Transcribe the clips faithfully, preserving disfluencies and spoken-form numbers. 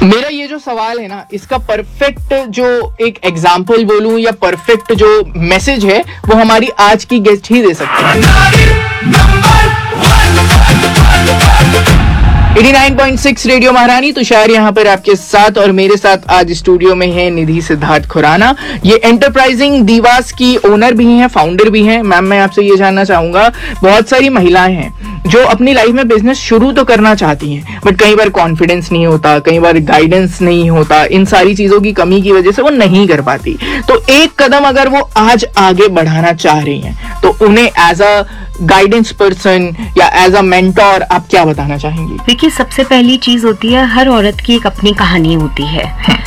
मेरा ये जो सवाल है ना, इसका परफेक्ट जो एक एग्जाम्पल बोलूं या परफेक्ट जो मैसेज है वो हमारी आज की गेस्ट ही दे सकते हैं। नवासी पॉइंट सिक्स रेडियो महारानी, तुषार यहाँ पर आपके साथ, और मेरे साथ आज स्टूडियो में है निधि सिद्धार्थ खुराना। ये एंटरप्राइजिंग दीवास की ओनर भी हैं, फाउंडर भी हैं। मैम, मैं आपसे ये जानना चाहूंगा, बहुत सारी महिलाएं हैं जो अपनी लाइफ में बिजनेस शुरू तो करना चाहती हैं, बट कई बार कॉन्फिडेंस नहीं होता, कई बार गाइडेंस नहीं होता, इन सारी चीजों की कमी की वजह से वो नहीं कर पाती। तो एक कदम अगर वो आज आगे बढ़ाना चाह रही हैं तो उन्हें एज अ गाइडेंस पर्सन या एज अ मेंटोर आप क्या बताना चाहेंगी? देखिए, सबसे पहली चीज होती है, हर औरत की एक अपनी कहानी होती है।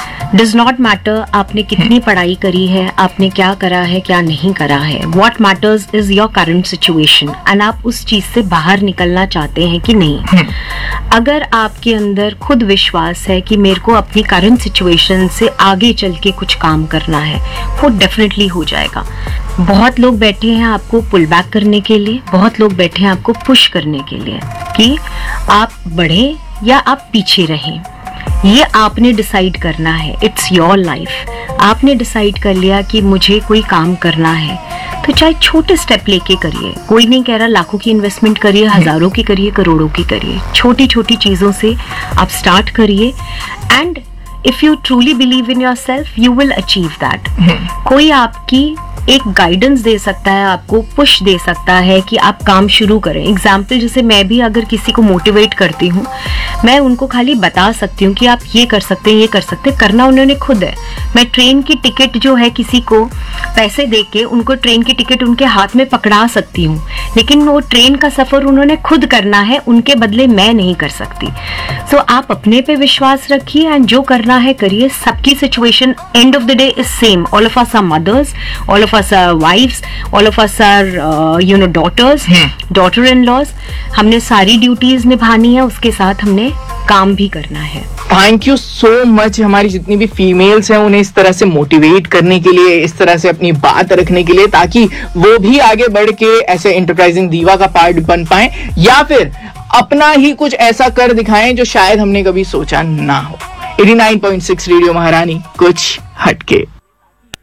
डज नॉट मैटर आपने कितनी पढ़ाई करी है, आपने क्या करा है, क्या नहीं करा है। What matters is your current situation, and आप उस चीज से बाहर निकलना चाहते हैं कि नहीं। अगर आपके अंदर खुद विश्वास है कि मेरे को अपनी करंट सिचुएशन से आगे चल के कुछ काम करना है, वो डेफिनेटली हो जाएगा। बहुत लोग बैठे हैं आपको पुल बैक करने के लिए, बहुत लोग बैठे हैं आपको पुश करने के लिए कि आप बढ़े या आप पीछे रहें। ये आपने डिसाइड करना है, इट्स योर लाइफ। आपने डिसाइड कर लिया कि मुझे कोई काम करना है, तो चाहे छोटे स्टेप लेके करिए। कोई नहीं कह रहा लाखों की इन्वेस्टमेंट करिए, हजारों की करिए, करोड़ों की करिए। छोटी छोटी चीजों से आप स्टार्ट करिए, and if you truly believe in your self you will achieve that. कोई आपकी एक गाइडेंस दे सकता है, आपको पुश दे सकता है कि आप काम शुरू करें। एग्जाम्पल, जैसे मैं भी अगर किसी को मोटिवेट करती हूँ, मैं उनको खाली बता सकती हूँ कि आप ये कर सकते हैं, ये कर सकते हैं, करना उन्होंने खुद है। मैं ट्रेन की टिकट जो है किसी को पैसे दे के उनको ट्रेन की टिकट उनके हाथ में पकड़ा सकती हूँ, लेकिन वो ट्रेन का सफर उन्होंने खुद करना है, उनके बदले मैं नहीं कर सकती। सो so, आप अपने पे विश्वास रखिए एंड जो करना है करिए। सबकी situation end of the day is same. All of us are mother's, all of us are wives, all of us are uh, you know daughters, daughter in laws। हमने सारी ड्यूटीज निभानी है, उसके साथ हमने काम भी करना है। Thank you so much. हमारी जितनी भी फीमेल्स हैं उन्हें इस तरह से मोटिवेट करने के लिए, इस तरह से अपनी बात रखने के लिए, ताकि वो भी आगे बढ़ के ऐसे एंटरप्राइजिंग दीवा का पार्ट बन पाए, या फिर अपना ही कुछ ऐसा कर दिखाएं जो शायद हमने कभी सोचा ना हो। नवासी पॉइंट सिक्स रेडियो महारानी, कुछ हटके।